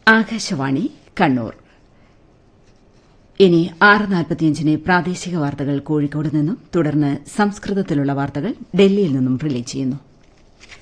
ആകാശവാണി കണ്ണൂർ. ഇനി 6:45 പ്രാദേശിക വാർത്തകൾ കോഴിക്കോട് നിന്നും, തുടർന്ന് സംസ്കൃതത്തിലുള്ള വാർത്തകൾ ഡൽഹിയിൽ നിന്നും റിലേ ചെയ്യുന്നു.